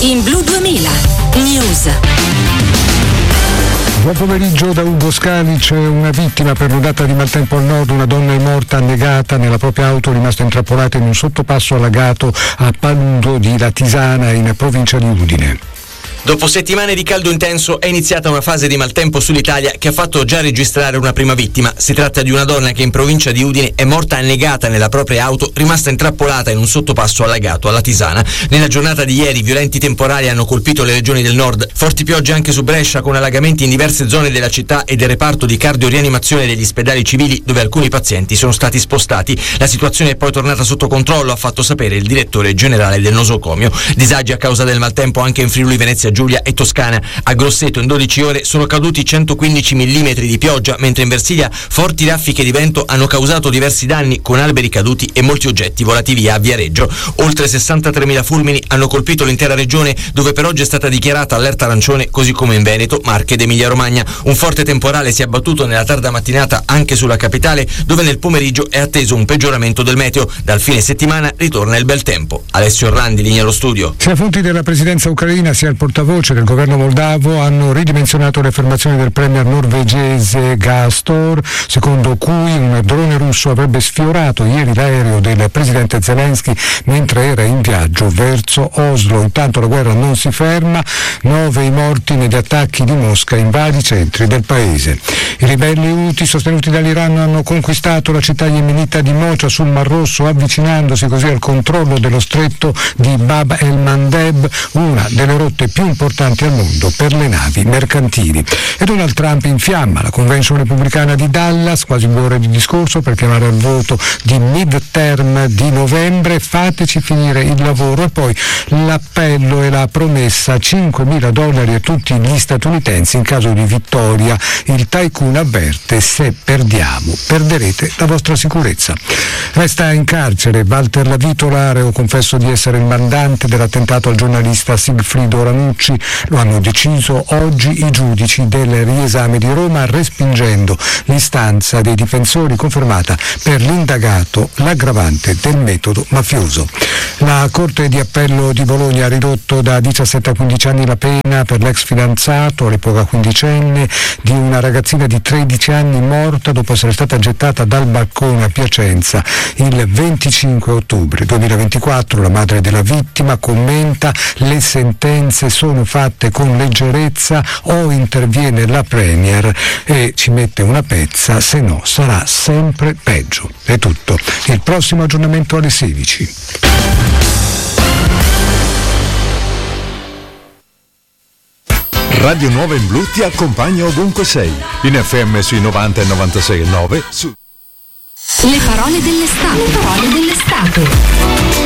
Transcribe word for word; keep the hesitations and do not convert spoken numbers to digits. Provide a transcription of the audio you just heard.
In Blu duemila News. Buon pomeriggio da Ugo Scali. C'è una vittima per l'ondata di maltempo al nord. Una donna è morta annegata nella propria auto, rimasta intrappolata in un sottopasso allagato a Paludo di Latisana, in provincia di Udine. Dopo settimane di caldo intenso è iniziata una fase di maltempo sull'Italia che ha fatto già registrare una prima vittima. Si tratta di una donna che in provincia di Udine è morta annegata nella propria auto, rimasta intrappolata in un sottopasso allagato alla Tisana. Nella giornata di ieri violenti temporali hanno colpito le regioni del nord, forti piogge anche su Brescia, con allagamenti in diverse zone della città e del reparto di cardiorianimazione degli ospedali civili, dove alcuni pazienti sono stati spostati. La situazione è poi tornata sotto controllo, ha fatto sapere il direttore generale del nosocomio. Disagi a causa del maltempo anche in Friuli Venezia Giulia e Toscana. A Grosseto in dodici ore sono caduti centoquindici millimetri di pioggia, mentre in Versilia forti raffiche di vento hanno causato diversi danni, con alberi caduti e molti oggetti volati via a Viareggio. Oltre sessantatremila fulmini hanno colpito l'intera regione, dove per oggi è stata dichiarata allerta arancione, così come in Veneto, Marche ed Emilia Romagna. Un forte temporale si è abbattuto nella tarda mattinata anche sulla capitale, dove nel pomeriggio è atteso un peggioramento del meteo. Dal fine settimana ritorna il bel tempo. Alessio Orlandi, linea allo studio. Sia fonti della presidenza ucraina sia il portavoce del governo moldavo hanno ridimensionato le affermazioni del premier norvegese Gastor, secondo cui un drone russo avrebbe sfiorato ieri l'aereo del presidente Zelensky mentre era in viaggio verso Oslo. Intanto la guerra non si ferma, nove i morti negli attacchi di Mosca in vari centri del paese. I ribelli Houthi sostenuti dall'Iran hanno conquistato la città yemenita di Mocha sul Mar Rosso, avvicinandosi così al controllo dello stretto di Bab el-Mandeb, una delle rotte più importanti al mondo per le navi mercantili. E Donald Trump infiamma la convention repubblicana di Dallas, quasi due ore di discorso per chiamare al voto di midterm di novembre. Fateci finire il lavoro. E poi l'appello e la promessa: cinquemila dollari a tutti gli statunitensi in caso di vittoria. Il tycoon avverte: se perdiamo, perderete la vostra sicurezza. Resta in carcere Walter Lavitola, reo confesso di essere il mandante dell'attentato al giornalista Sigfrido Ranucci. Lo hanno deciso oggi i giudici del riesame di Roma, respingendo l'istanza dei difensori confermata per l'indagato l'aggravante del metodo mafioso. La Corte di Appello di Bologna ha ridotto da diciassette a quindici anni la pena per l'ex fidanzato, all'epoca quindicenne, di una ragazzina di tredici anni morta dopo essere stata gettata dal balcone a Piacenza il venticinque ottobre duemilaventiquattro. La madre della vittima commenta: le sentenze sono fatte con leggerezza, o interviene la Premier e ci mette una pezza, se no sarà sempre peggio. È tutto. Il prossimo aggiornamento alle sedici. Radio Nuova in Blu ti accompagna ovunque sei, in F M sui novanta e novantasei e nove su... Le parole dell'estate. Le parole dell'estate.